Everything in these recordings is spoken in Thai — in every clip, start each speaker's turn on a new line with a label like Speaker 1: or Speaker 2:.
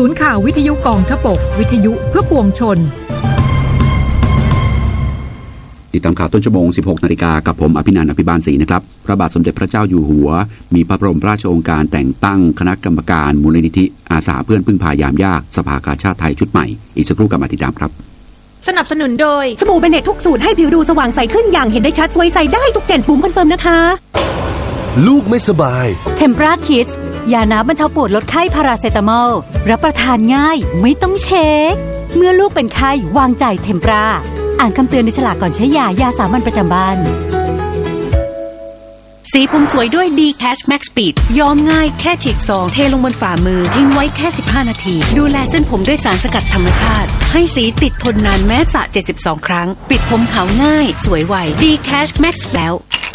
Speaker 1: ศูนย์ข่าววิทยุกองทพบกวิทยุเพื่อปวงชน
Speaker 2: ติดตามข่าวต้นชั่วโมง 16 นาฬิกากับผมอภินันท์ อภิบาลศรีนะครับพระบาทสมเด็จพระเจ้าอยู่หัวมีพระบรมราชโองการแต่งตั้งคณะกรรมการมูลนิธิอาสาเพื่อนพึ่งพายามยากสภากาชาดไทยชุดใหม่อีกสักครู่กับมาติดตามครับ
Speaker 3: สนับสนุนโดย
Speaker 4: สบู่เบเนตทุกสูตรให้ผิวดูสว่างใสขึ้นอย่างเห็นได้ชัดสวยใสได้ทุกเจนปุ่มคอนเฟิร์มนะคะ
Speaker 5: ลูกไม่สบาย
Speaker 6: เทมปราคิดยาน้ำบรรเทาปวดลดไข้พาราเซตามอลรับประทานง่ายไม่ต้องเช็คเมื่อลูกเป็นไข้วางใจเทมปราอ่านคำเตือนในฉลากก่อนใช้ยาสามัญประจำบ้าน
Speaker 4: สีผมสวยด้วย D Cash Max Speed ย้อมง่ายแค่ฉีกซองเทลงบนฝ่ามือทิ้งไว้แค่15นาทีดูแลเส้นผมด้วยสารสกัดธรรมชาติให้สีติดทนนานแม้สระ72ครั้งปิดผมขาวง่ายสวยไว D Cash Max แล้ว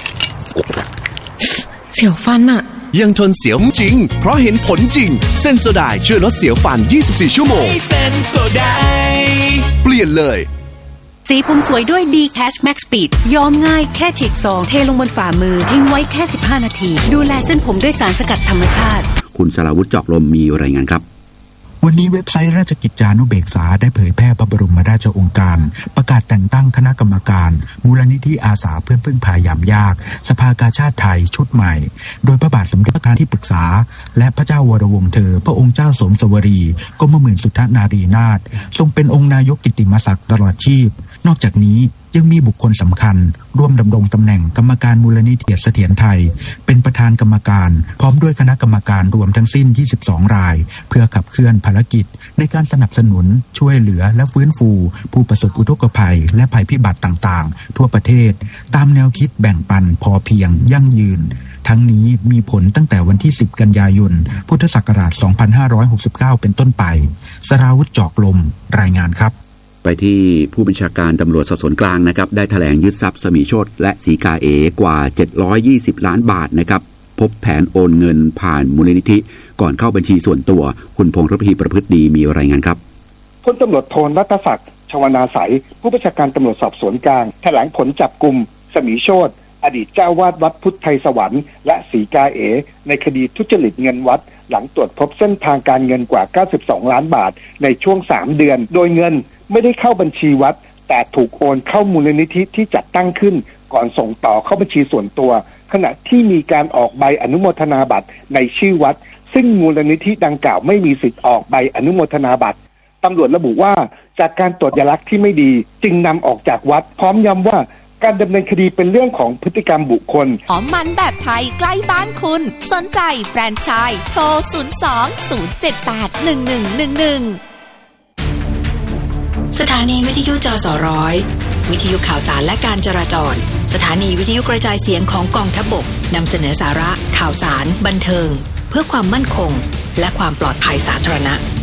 Speaker 3: เสียวฟันอะ
Speaker 5: ยังทนเสียวจริงเพราะเห็นผลจริงเซนโซไดช่วยลดเสียวฟัน24ชั่วโมง
Speaker 7: เซนโซได
Speaker 5: เปลี่ยนเลย
Speaker 4: สีผมสวยด้วย D Cash Max Speed ย้อมง่ายแค่ฉีกซองเทลงบนฝ่ามือทิ้งไว้แค่15นาทีดูแลเส้นผมด้วยสารสกัดธรรมชาติ
Speaker 2: คุณสราวุฒิจอกลมมีรายงานครับ
Speaker 8: วันนี้เว็บไซต์ราชกิจจานุเบกษาได้เผยแพร่พระบรมราชโองการประกาศแต่งตั้งคณะกรรมการมูลนิธิอาสาเพื่อนพึ่งพายามยากสภากาชาดไทยชุดใหม่โดยพระบาทสมเด็จพระที่ปรึกษาและพระเจ้าวรวงศ์เธอพระองค์เจ้าสมสวรีกรมหมื่นสุทธนารีนาถทรงเป็นองค์นายกกิตติมศักดิ์ตลอดชีพนอกจากนี้ยังมีบุคคลสำคัญร่วมดำรงตำแหน่งกรรมการมูลนิธิเสถียรไทยเป็นประธานกรรมการพร้อมด้วยคณะกรรมการรวมทั้งสิ้น22รายเพื่อขับเคลื่อนภารกิจในการสนับสนุนช่วยเหลือและฟื้นฟูผู้ประสบอุทกภัยและภัยพิบัติต่างๆทั่วประเทศตามแนวคิดแบ่งปันพอเพียงยั่งยืนทั้งนี้มีผลตั้งแต่วันที่10กันยายนพุทธศักราช2569เป็นต้นไปสราวุฒิจอกลมรายงานครับ
Speaker 2: ไปที่ผู้บัญชาการตำรวจสอบสวนกลางนะครับได้แถลงยึดทรัพย์สมีโชติและสีกาเอกว่า720ล้านบาทนะครับพบแผนโอนเงินผ่านมูลนิธิก่อนเข้าบัญชีส่วนตัวคุณพงษ์ระพีประพฤติดีมีรายงานครับ
Speaker 9: พลตำรวจโทรัตศักดิ์ชวนาไสยผู้บัญชาการตำรวจสอบสวนกลางแถลงผลจับกุมสมีโชติอดีตเจ้าวาดวัดพุทธไทยสวรรค์และสีกาเอในคดีทุจริตเงินวัดหลังตรวจพบเส้นทางการเงินกว่า92ล้านบาทในช่วง3เดือนโดยเงินไม่ได้เข้าบัญชีวัดแต่ถูกโอนเข้ามูลนิธิที่จัดตั้งขึ้นก่อนส่งต่อเข้าบัญชีส่วนตัวขณะที่มีการออกใบอนุโมทนาบัตรในชื่อวัดซึ่งมูลนิธิดังกล่าวไม่มีสิทธิ์ออกใบอนุโมทนาบัตรตำรวจระบุว่าจากการตรวจยาลักษณ์ที่ไม่ดีจึงนำออกจากวัดพร้อมย้ำว่าการดำเนินคดีเป็นเรื่องของพฤติกรรมบุคคล
Speaker 3: หอมมันแบบไทยใกล้บ้านคุณสนใจแฟรนไชส์โทร02-078-1111
Speaker 10: สถานีวิทยุจสร้อยวิทยุข่าวสารและการจราจรสถานีวิทยุกระจายเสียงของกองทัพบกนำเสนอสาระข่าวสารบันเทิงเพื่อความมั่นคงและความปลอดภัยสาธารณะ